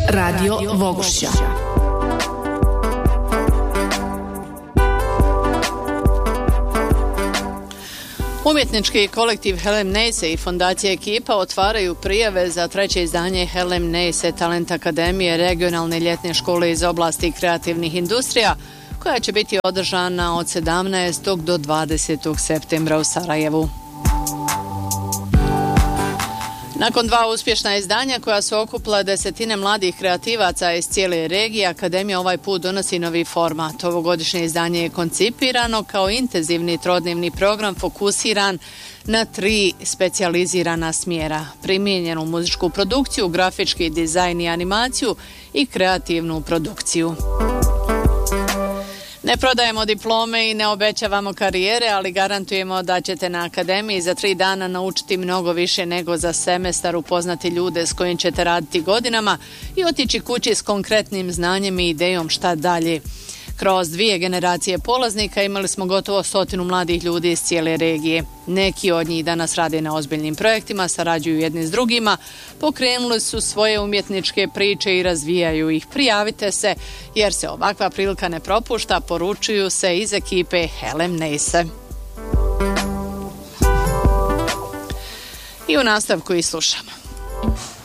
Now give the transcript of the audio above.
Radio Vogošća. Umjetnički kolektiv Helen Neise i fondacija Ekipa otvaraju prijave za treće izdanje Helen Neise Talent Akademije regionalne ljetne škole iz oblasti kreativnih industrija, koja će biti održana od 17. do 20. septembra u Sarajevu. Nakon 2 uspješna izdanja koja su okupila desetine mladih kreativaca iz cijele regije, Akademija ovaj put donosi novi format. Ovogodišnje izdanje je koncipirano kao intenzivni trodnevni program fokusiran na 3 specijalizirana smjera: primijenjenu muzičku produkciju, grafički dizajn i animaciju i kreativnu produkciju. Ne prodajemo diplome i ne obećavamo karijere, ali garantujemo da ćete na Akademiji za 3 dana naučiti mnogo više nego za semestar, upoznati ljude s kojim ćete raditi godinama i otići kući s konkretnim znanjem i idejom šta dalje. Kroz 2 generacije polaznika imali smo gotovo 100 mladih ljudi iz cijele regije. Neki od njih danas rade na ozbiljnim projektima, sarađuju jedni s drugima, pokrenuli su svoje umjetničke priče i razvijaju ih. Prijavite se jer se ovakva prilika ne propušta, poručuju se iz ekipe Helen Neise. I u nastavku i slušamo.